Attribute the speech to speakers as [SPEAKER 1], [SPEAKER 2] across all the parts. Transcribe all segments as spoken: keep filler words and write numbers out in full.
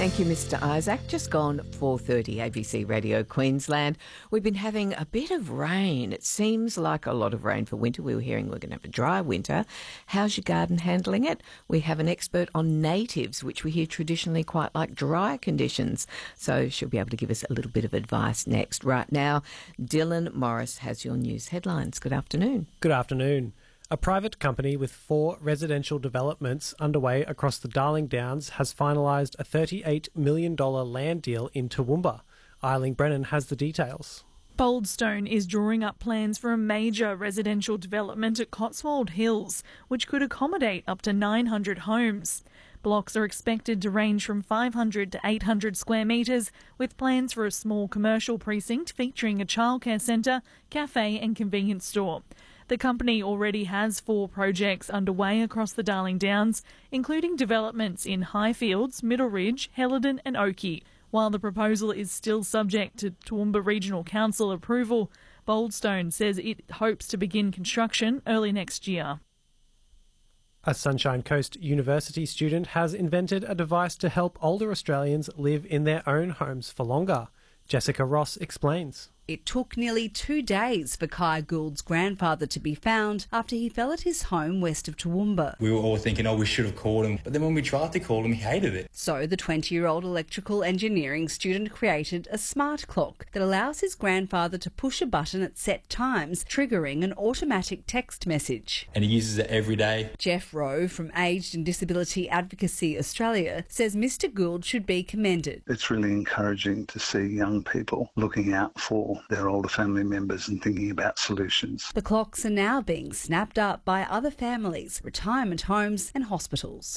[SPEAKER 1] Thank you, Mister Isaac. Just gone four thirty, A B C Radio Queensland. We've been having a bit of rain. It seems like a lot of rain for winter. We were hearing we're going to have a dry winter. How's your garden handling it? We have an expert on natives, which we hear traditionally quite like dry conditions. So she'll be able to give us a little bit of advice next. Right now, Dylan Morris has your news headlines. Good afternoon.
[SPEAKER 2] Good afternoon. A private company with four residential developments underway across the Darling Downs has finalised a thirty-eight million dollars land deal in Toowoomba. Eileen Brennan has the details.
[SPEAKER 3] Boldstone is drawing up plans for a major residential development at Cotswold Hills, which could accommodate up to nine hundred homes. Blocks are expected to range from five hundred to eight hundred square metres, with plans for a small commercial precinct featuring a childcare centre, cafe and convenience store. The company already has four projects underway across the Darling Downs, including developments in Highfields, Middle Ridge, Helidon and Oakey. While the proposal is still subject to Toowoomba Regional Council approval, Boldstone says it hopes to begin construction early next year.
[SPEAKER 2] A Sunshine Coast University student has invented a device to help older Australians live in their own homes for longer. Jessica Ross explains.
[SPEAKER 4] It took nearly two days for Kai Gould's grandfather to be found after he fell at his home west of Toowoomba.
[SPEAKER 5] We were all thinking, oh, we should have called him. But then when we tried to call him, he hated it.
[SPEAKER 4] So the twenty-year-old electrical engineering student created a smart clock that allows his grandfather to push a button at set times, triggering an automatic text message.
[SPEAKER 5] And he uses it every day.
[SPEAKER 4] Jeff Rowe from Aged and Disability Advocacy Australia says Mister Gould should be commended.
[SPEAKER 6] It's really encouraging to see young people looking out for their older family members and thinking about solutions.
[SPEAKER 4] The clocks are now being snapped up by other families, retirement homes and hospitals.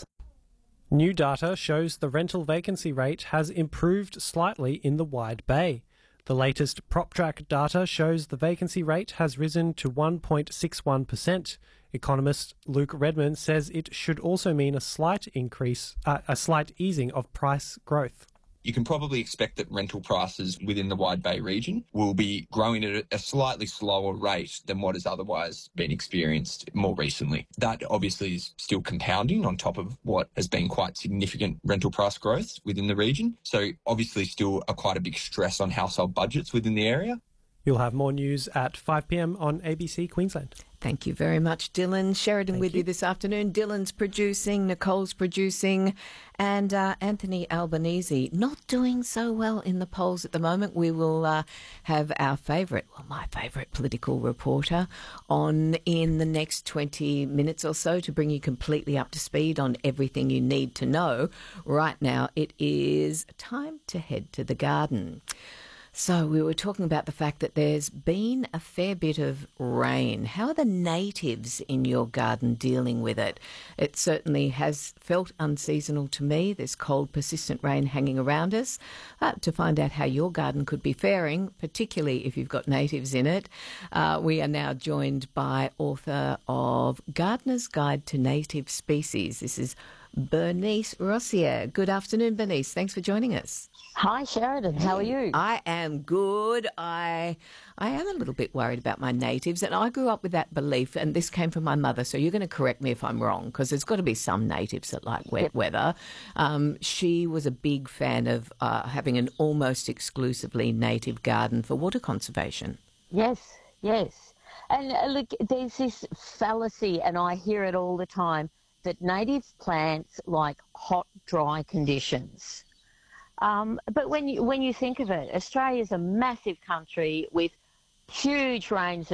[SPEAKER 2] New data shows the rental vacancy rate has improved slightly in the Wide Bay. The latest PropTrack data shows the vacancy rate has risen to one point six one percent. Economist Luke Redmond says it should also mean a slight increase, uh, a slight easing of price growth.
[SPEAKER 7] You can probably expect that rental prices within the Wide Bay region will be growing at a slightly slower rate than what has otherwise been experienced more recently. That obviously is still compounding on top of what has been quite significant rental price growth within the region. So obviously still a quite a big stress on household budgets within the area.
[SPEAKER 2] You'll have more news at five p m on A B C Queensland.
[SPEAKER 1] Thank you very much, Dylan. Sheridan
[SPEAKER 2] Thank
[SPEAKER 1] with you.
[SPEAKER 2] you
[SPEAKER 1] this afternoon. Dylan's producing, Nicole's producing, and uh, Anthony Albanese not doing so well in the polls at the moment. We will uh, have our favourite, well, my favourite political reporter on in the next twenty minutes or so to bring you completely up to speed on everything you need to know. Right now, it is time to head to the garden. So we were talking about the fact that there's been a fair bit of rain. How are the natives in your garden dealing with it? It certainly has felt unseasonal to me. There's cold, persistent rain hanging around us. Uh, to find out how your garden could be faring, particularly if you've got natives in it, uh, we are now joined by author of Gardener's Guide to Native Species. This is Bernice Rossier. Good afternoon, Bernice. Thanks for joining us.
[SPEAKER 8] Hi, Sheridan. How are you?
[SPEAKER 1] I am good. I I am a little bit worried about my natives, and I grew up with that belief, and this came from my mother, so you're going to correct me if I'm wrong, because there's got to be some natives that like wet
[SPEAKER 8] Yep.
[SPEAKER 1] weather. Um, she was a big fan of uh, having an almost exclusively native garden for water conservation.
[SPEAKER 8] Yes, yes. And uh, look, there's this fallacy, and I hear it all the time, that native plants like hot, dry conditions. Um, but when you when you think of it, Australia's a massive country with huge range